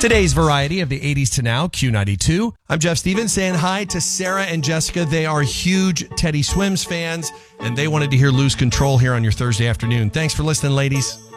Today's variety of the 80s to now, Q92. I'm Jeff Stevens saying hi to Sarah and Jessica. They are huge Teddy Swims fans, and they wanted to hear Lose Control here on your Thursday afternoon. Thanks for listening, ladies.